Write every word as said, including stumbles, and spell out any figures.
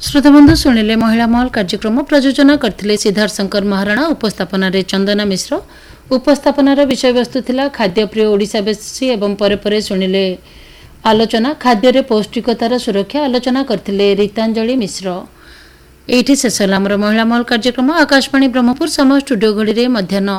श्रोताबंधु शुणिले महिला महल कार्यक्रम प्रयोजन करथिले सिद्धार्थ शंकर महाराणा उपस्थापन रे चंदना मिश्र उपस्थापनार विषय वस्तु थिला खाद्यप्रिय ओडिशावासी एवं परे परे शुणिले आलोचना खाद्य पौष्टिकतार सुरक्षा आलोचना करथिले रीतांजलि मिश्र। एठी शेष होला हमर महिला महल कार्यक्रम। आकाशवाणी ब्रह्मपुर समय स्टूडियो घड़ी रे मध्याह्न